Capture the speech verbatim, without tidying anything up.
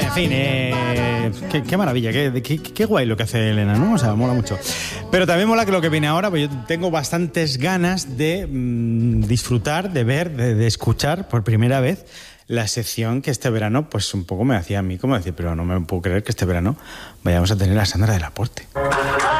en fin, eh, qué, qué maravilla, qué, qué, qué guay lo que hace Elena, ¿no? O sea, mola mucho. Pero también mola que lo que viene ahora, pues yo tengo bastantes ganas de mmm, disfrutar, de ver, de, de escuchar por primera vez la sección que este verano, pues un poco me hacía a mí como decir, pero no me puedo creer que este verano vayamos a tener a Sandra del Aporte.